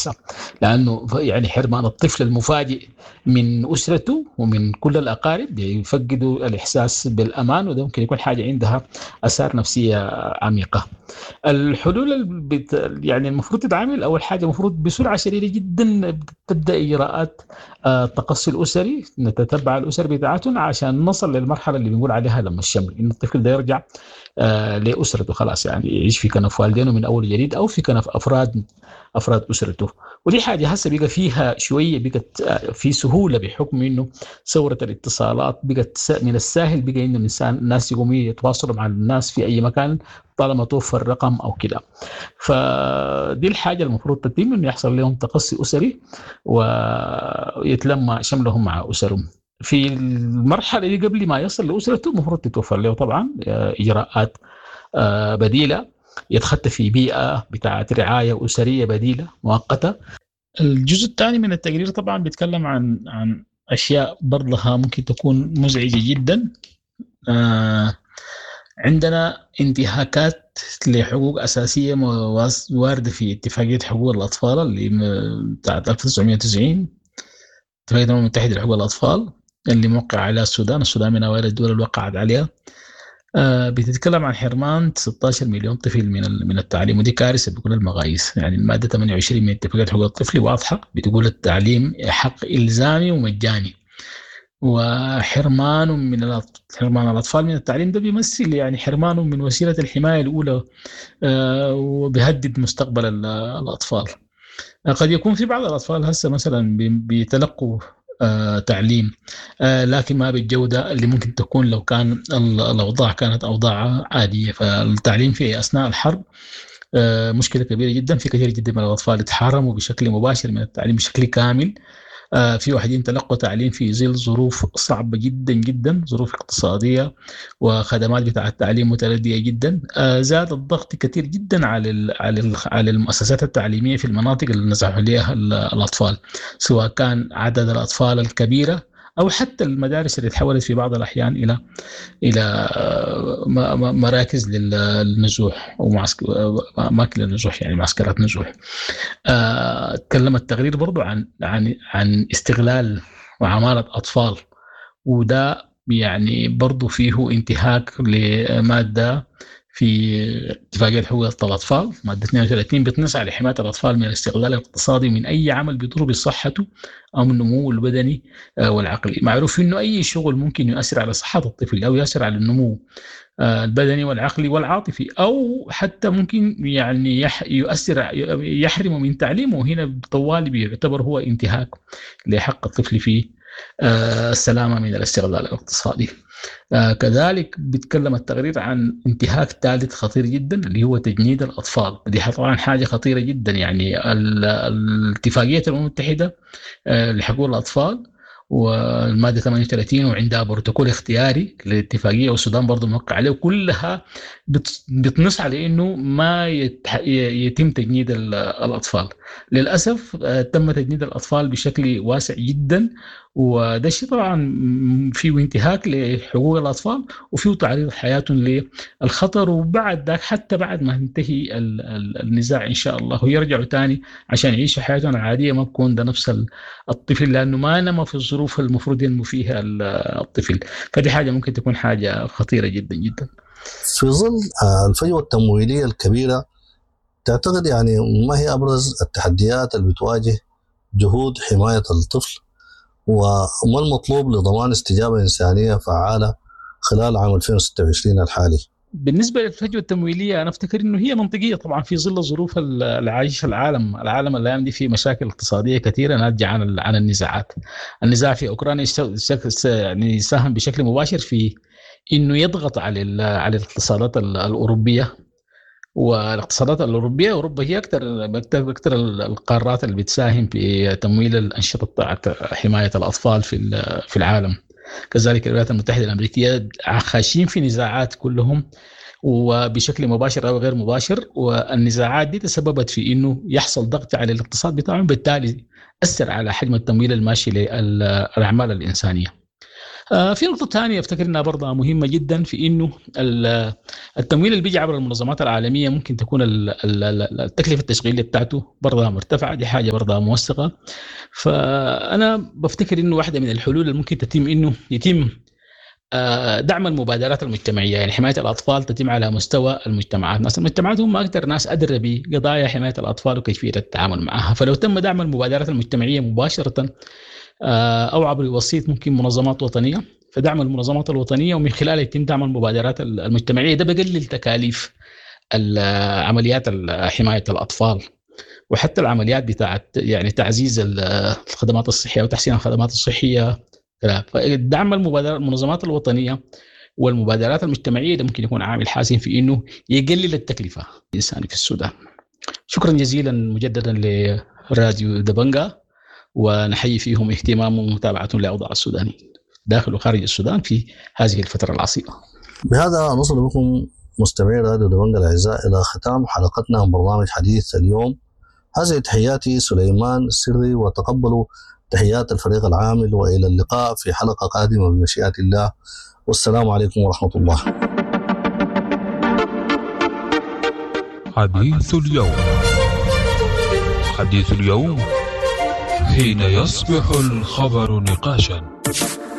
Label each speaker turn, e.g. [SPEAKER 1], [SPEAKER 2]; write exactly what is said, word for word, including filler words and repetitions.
[SPEAKER 1] هسه، لأنه يعني حرمان الطفل المفاجئ من أسرته ومن كل الأقارب يفقدوا الإحساس بالأمان، وده ممكن يكون حاجة عندها آثار نفسية عميقة. الحلول اللي بت... يعني المفروض تتعامل، أول حاجة المفروض بسرعة شديدة جدا تبدأ إجراءات آه، التقصي الأسري، نتتبع الأسر بتاعتهم عشان نصل للمرحلة اللي بنقول عليها لما الشمل، إن الطفل ده يرجع آه، لأسرته خلاص، يعني يعيش في كنف والدينه من أول جديد أو في كنف أفراد أفراد أسرته. ودي حاجة هسه بقى فيها شوية، بقت آه، في سهولة بحكم إنه ثورة الاتصالات بقت س- من السهل بقى إنه الإنسان الناس يقوموا يتواصلوا مع الناس في أي مكان طالما توفر رقم أو كده. فدي الحاجة المفروض تتم، إنه يحصل لهم تقصي أسري ويتلم شملهم مع أسرهم. في المرحلة دي قبل ما يصل لأسرته المفروض تتوفر له طبعا آه، إجراءات آه، بديلة، يتخطى في بيئة بتاعت رعاية أسرية بديلة مؤقتة. الجزء الثاني من التقرير طبعا بيتكلم عن عن أشياء برضها ممكن تكون مزعجة جدا. آه، عندنا انتهاكات لحقوق أساسية مواس- واردة في اتفاقية حقوق الأطفال اللي م- بتاعت ألف وتسعمائة وتسعين، اتفاقية الأمم المتحدة لحقوق الأطفال اللي موقع عليها السودان. السودان من أوائل الدول اللي وقعت عليها. آه، بتتكلم عن حرمان ستة عشر مليون طفل من ال- من التعليم، ودي كارثة بكل المقاييس. يعني المادة ثمانية وعشرين من اتفاقية حقوق الطفل واضحة، بتقول التعليم حق إلزامي ومجاني، وحرمان من الأط- حرمان الأطفال من التعليم ده بيمثل يعني حرمان من وسيلة الحماية الأولى، آه، وبيهدد مستقبل ال- الأطفال. قد يكون في بعض الأطفال هسه مثلا بي- بيتلقوا آه تعليم، آه لكن ما بالجودة اللي ممكن تكون لو كان ال- الأوضاع كانت أوضاع عادية. فالتعليم في أثناء الحرب آه مشكلة كبيرة جدا. في كثير جدا من الأطفال اتحرموا بشكل مباشر من التعليم بشكل كامل. آه، في واحدين تلقوا تعليم في ظل ظروف صعبة جدا جدا، ظروف اقتصادية وخدمات بتاع التعليم متردية جدا. آه، زاد الضغط كثير جدا على ال على ال على المؤسسات التعليمية في المناطق اللي نزحوا عليها ال- الأطفال، سواء كان عدد الأطفال الكبيرة أو حتى المدارس اللي تحولت في بعض الأحيان إلى إلى آه، م- م- مراكز لل- للنزوح أو معسك- آه، أماكن للنزوح، يعني معسكرات نزوح. آه، تكلم التقرير برضو عن عن عن استغلال وعمالة أطفال، وده يعني برضو فيه انتهاك لمادة في اتفاقية حقوق الأطفال، مادة اثنين وثلاثين، بتنص على حماية الأطفال من الاستغلال الاقتصادي من أي عمل بيضر بصحته أو النمو البدني آه، والعقلي. معروف إنه أي شغل ممكن يؤثر على صحة الطفل أو يؤثر على النمو آه، البدني والعقلي والعاطفي، او حتى ممكن يعني يح يؤثر يحرمه من تعليمه، هنا طوالي بيعتبر هو انتهاك لحق الطفل في آه، السلامه من الاستغلال الاقتصادي. آه، كذلك بيتكلم التقرير عن انتهاك ثالث خطير جدا اللي هو تجنيد الاطفال. دي طبعا حاجه خطيره جدا. يعني ال- الاتفاقيه الامم المتحده آه، لحقوق الاطفال والماده ثمانية وثلاثين، وعندها بروتوكول اختياري للاتفاقيه والسودان برضه موقع عليه، وكلها بت- بتنص على انه ما يتح- ي- يتم تجنيد ال- الاطفال. للاسف آه، تم تجنيد الاطفال بشكل واسع جدا، وده الشيء طبعا م- فيه انتهاك لحقوق الاطفال وفيه تعريض حياتهم للخطر. وبعد ذاك حتى بعد ما ينتهي ال- ال- النزاع ان شاء الله ويرجعوا تاني عشان يعيشوا حياتهم العاديه، ما بكون ده نفس ال- الطفل، لانه ما نما في الظروف المفروض ينمو فيها ال- الطفل. فدي حاجه ممكن تكون حاجه خطيره جدا جدا.
[SPEAKER 2] في ظل آه، الفجوة التمويلية الكبيرة، تعتقد يعني ما هي أبرز التحديات اللي بتواجه جهود حماية الطفل، وما المطلوب لضمان استجابة إنسانية فعالة خلال عام ألفين وستة وعشرين الحالي؟
[SPEAKER 1] بالنسبه للفجوه التمويليه، انا افتكر انه هي منطقيه طبعا في ظل ظروف ال- اللي عايشها العالم. العالم الايام دي في مشاكل اقتصاديه كثيره ناتجه عن ال- عن النزاعات. النزاع في اوكرانيا يشت- شك- يعني يساهم بشكل مباشر في انه يضغط على ال- على الاقتصادات ال- الاوروبيه. والاقتصادات الأوروبية، أوروبا هي أكثر أكثر أكثر القارات اللي بتساهم في تمويل الأنشطة بتاعت حماية الأطفال في ال- في العالم. كذلك الولايات المتحدة الأمريكية خاشين في نزاعات كلهم، وبشكل مباشر أو غير مباشر. والنزاعات دي تسببت في إنه يحصل ضغط على الاقتصاد بتاعهم، بالتالي أثر على حجم التمويل الماشي للأعمال الإنسانية. آه في نقطة ثانية أفتكر أنها برضه مهمة جدا، في إنه التمويل اللي بيجي عبر المنظمات العالمية ممكن تكون التكلفة التشغيلية بتاعته برضه مرتفعة، دي حاجة برضه موثقة. فأنا بفتكر إنه واحدة من الحلول اللي ممكن تتم إنه يتم دعم المبادرات المجتمعية، يعني حماية الأطفال تتم على مستوى المجتمعات. ناس المجتمعات هم أكثر ناس أدرى بقضايا حماية الأطفال وكيفية التعامل معها، فلو تم دعم المبادرات المجتمعية مباشرة أو عبر وسيط ممكن منظمات وطنية، فدعم المنظمات الوطنية ومن خلالها يتم دعم المبادرات المجتمعية، ده بقلل تكاليف عمليات حماية الأطفال وحتى العمليات بتاعت يعني تعزيز الخدمات الصحية وتحسين الخدمات الصحية. فدعم المبادرات المنظمات الوطنية والمبادرات المجتمعية ده ممكن يكون عامل حاسم في إنه يقلل التكلفة الإنسانية في السودان. شكرا جزيلا مجددا لراديو دبنجا، ونحيي فيهم اهتمام ومتابعتهم لأوضاع السوداني داخل وخارج السودان في هذه الفترة العصيبة.
[SPEAKER 2] بهذا نصل بكم مستمعي راديو دبنجا الأعزاء إلى ختام حلقتنا من برنامج حديث اليوم. هذه تحياتي سليمان السري، وتقبلوا تحيات الفريق العامل، وإلى اللقاء في حلقة قادمة بمشيئة الله، والسلام عليكم ورحمة الله.
[SPEAKER 3] حديث اليوم. حديث اليوم حين يصبح الخبر نقاشا.